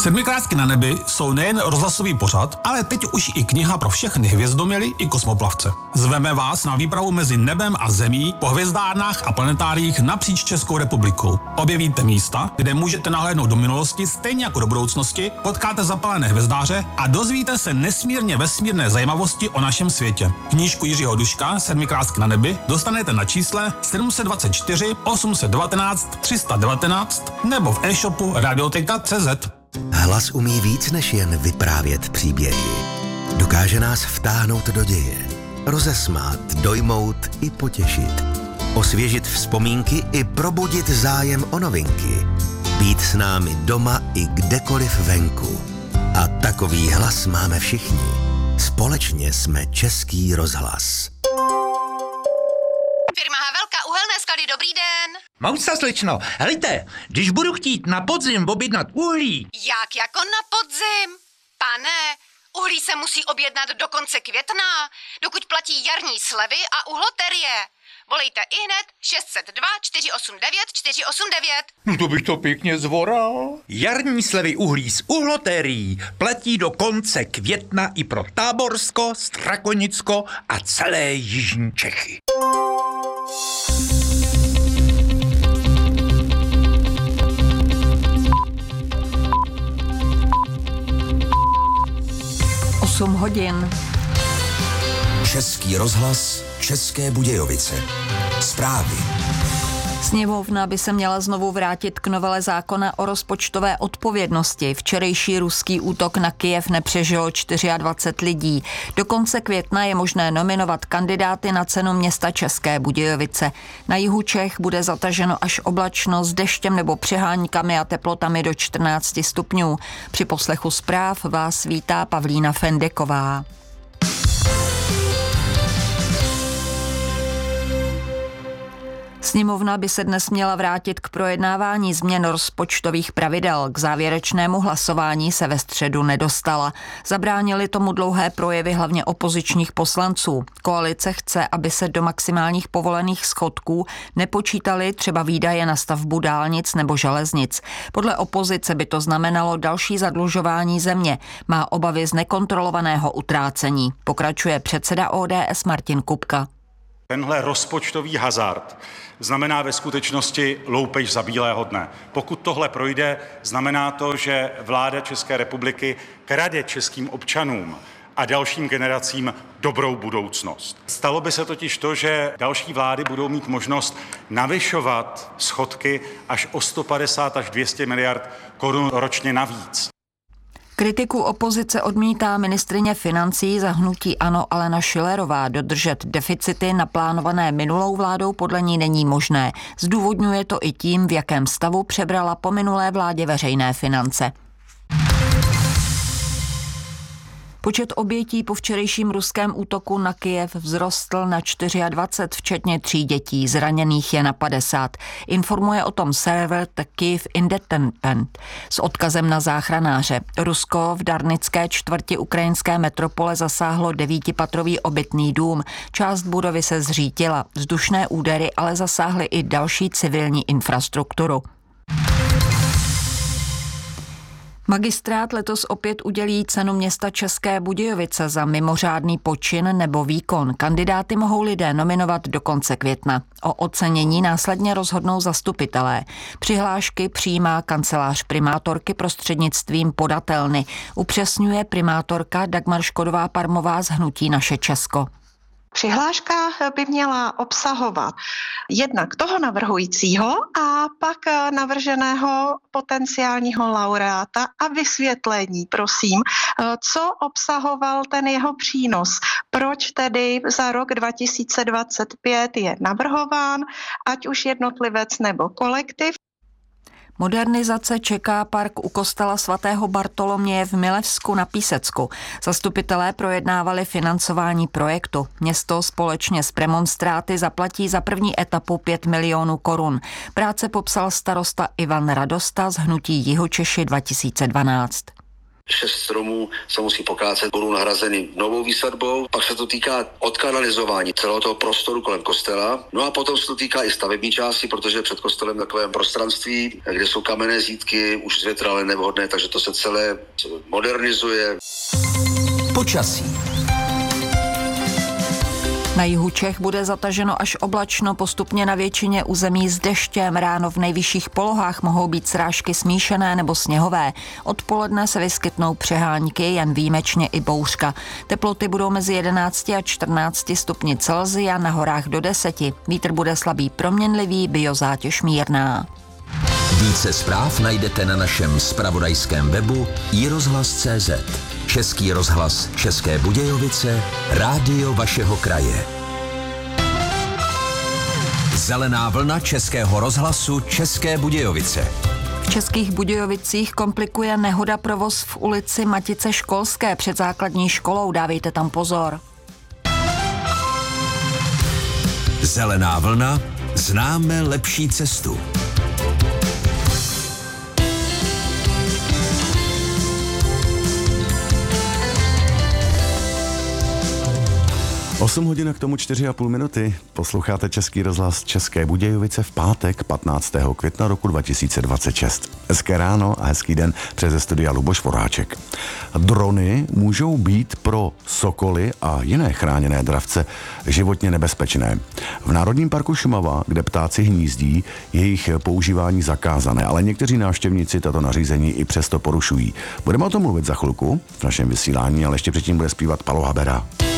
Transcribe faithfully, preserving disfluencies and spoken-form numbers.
Sedmikrásky na nebi jsou nejen rozhlasový pořad, ale teď už i kniha pro všechny hvězdoměly i kosmoplavce. Zveme vás na výpravu mezi nebem a zemí po hvězdárnách a planetáriích napříč Českou republikou. Objevíte místa, kde můžete nahlédnout do minulosti stejně jako do budoucnosti, potkáte zapalené hvězdáře a dozvíte se nesmírně vesmírné zajímavosti o našem světě. Knížku Jiřího Duška Sedmikrásky na nebi dostanete na čísle sedm dva čtyři osm jedna devět tři jedna devět nebo v e-shopu radioteka tečka cé zet. Hlas umí víc než jen vyprávět příběhy. Dokáže nás vtáhnout do děje, rozesmát, dojmout i potěšit, osvěžit vzpomínky i probudit zájem o novinky, být s námi doma i kdekoliv venku. A takový hlas máme všichni. Společně jsme Český rozhlas. Firma Havelka, uhelné sklady, dobrý den. Mousa, slečno, helejte, když budu chtít na podzim objednat uhlí. Jak jako na podzim? Pane, uhlí se musí objednat do konce května, dokud platí jarní slevy a uhloterie. Volejte ihned šest set dva čtyři osm devět čtyři osm devět. No to bych to pěkně zvoral. Jarní slevy uhlí z uhlotérií platí do konce května i pro Táborsko, Strakonicko a celé jižní Čechy. osm hodin. Český rozhlas, České Budějovice. Zprávy. Sněmovna by se měla znovu vrátit k novele zákona o rozpočtové odpovědnosti. Včerejší ruský útok na Kyjev nepřežilo dvacet čtyři lidí. Do konce května je možné nominovat kandidáty na cenu města České Budějovice. Na jihu Čech bude zataženo až oblačno s deštěm nebo přeháňkami a teplotami do čtrnáct stupňů. Při poslechu zpráv vás vítá Pavlína Fendeková. Sněmovna by se dnes měla vrátit k projednávání změn rozpočtových pravidel. K závěrečnému hlasování se ve středu nedostala. Zabránili tomu dlouhé projevy hlavně opozičních poslanců. Koalice chce, aby se do maximálních povolených schodků nepočítaly třeba výdaje na stavbu dálnic nebo železnic. Podle opozice by to znamenalo další zadlužování země. Má obavy z nekontrolovaného utrácení. Pokračuje předseda O D S Martin Kupka. Tenhle rozpočtový hazard znamená ve skutečnosti loupež za bílého dne. Pokud tohle projde, znamená to, že vláda České republiky krade českým občanům a dalším generacím dobrou budoucnost. Stalo by se totiž to, že další vlády budou mít možnost navyšovat schodky až o sto padesát až dvě stě miliard korun ročně navíc. Kritiku opozice odmítá ministryně financí za hnutí ANO Alena Schillerová. Dodržet deficity naplánované minulou vládou podle ní není možné. Zdůvodňuje to i tím, v jakém stavu přebrala po minulé vládě veřejné finance. Počet obětí po včerejším ruském útoku na Kyjev vzrostl na dvacet čtyři, včetně tří dětí. Zraněných je na padesát. Informuje o tom server The Kyiv Independent s odkazem na záchranáře. Rusko v darnické čtvrti ukrajinské metropole zasáhlo devítipatrový obytný dům. Část budovy se zřítila. Vzdušné údery ale zasáhly i další civilní infrastrukturu. Magistrát letos opět udělí cenu města České Budějovice za mimořádný počin nebo výkon. Kandidáty mohou lidé nominovat do konce května. O ocenění následně rozhodnou zastupitelé. Přihlášky přijímá kancelář primátorky prostřednictvím podatelny. Upřesňuje primátorka Dagmar Škodová-Parmová z hnutí Naše Česko. Přihláška by měla obsahovat jednak toho navrhujícího a pak navrženého potenciálního laureáta a vysvětlení, prosím, co obsahoval ten jeho přínos. Proč tedy za rok dva tisíce dvacet pět je navrhován, ať už jednotlivec nebo kolektiv. Modernizace čeká park u kostela svatého Bartoloměje v Milevsku na Písecku. Zastupitelé projednávali financování projektu. Město společně s premonstráty zaplatí za první etapu pět milionů korun. Práce popsal starosta Ivan Radosta z hnutí Jihočeši dva tisíce dvanáct. Šest stromů se musí pokácet, budou nahrazeny novou výsadbou, pak se to týká odkanalizování celého toho prostoru kolem kostela, no a potom se to týká i stavební části, protože před kostelem takové prostranství, kde jsou kamenné zítky, už zvětralé, nevhodné, takže to se celé modernizuje. Počasí. Na jihu Čech bude zataženo až oblačno, postupně na většině území s deštěm. Ráno v nejvyšších polohách mohou být srážky smíšené nebo sněhové. Odpoledne se vyskytnou přehánky, jen výjimečně i bouřka. Teploty budou mezi jedenácti a čtrnácti stupni Celsia, na horách do deseti. Vítr bude slabý proměnlivý, biozátěž mírná. Více zpráv najdete na našem zpravodajském webu i rozhlas tečka cé zet. Český rozhlas České Budějovice, rádio vašeho kraje. Zelená vlna Českého rozhlasu České Budějovice. V Českých Budějovicích komplikuje nehoda provoz v ulici Matice Školské před základní školou. Dávejte tam pozor. Zelená vlna, známe lepší cestu. osm hodin k tomu čtyři a půl minuty. Posloucháte Český rozhlas České Budějovice v pátek patnáctého května roku dva tisíce dvacet šest. Hezké ráno a hezký den přes studia Luboš Voráček. Drony můžou být pro sokoly a jiné chráněné dravce životně nebezpečné. V Národním parku Šumava, kde ptáci hnízdí, je jejich používání zakázané, ale někteří návštěvníci tato nařízení i přesto porušují. Budeme o tom mluvit za chvilku v našem vysílání, ale ještě předtím bude zpívat Palo Habera.